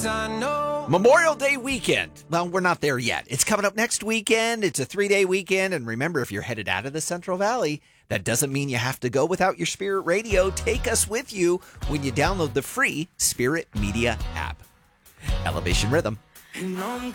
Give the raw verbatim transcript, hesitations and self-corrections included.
'cause I know. Memorial Day weekend. Well, we're not there yet. It's coming up next weekend. It's a three-day weekend. And remember, if you're headed out of the Central Valley, that doesn't mean you have to go without your Spirit Radio. Take us with you when you download the free Spirit Media app. Elevation Rhythm. And I'm